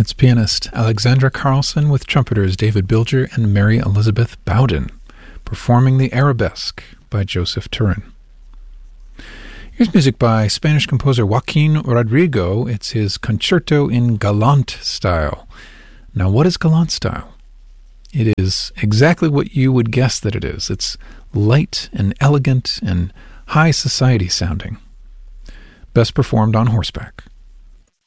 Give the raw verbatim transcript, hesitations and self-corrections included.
That's pianist Alexandra Carlson with trumpeters David Bilger and Mary Elizabeth Bowden, performing the Arabesque by Joseph Turin. Here's music by Spanish composer Joaquin Rodrigo. It's his concerto in Galant style. Now, what is Galant style? It is exactly what you would guess that it is. It's light and elegant and high society sounding. Best performed on horseback.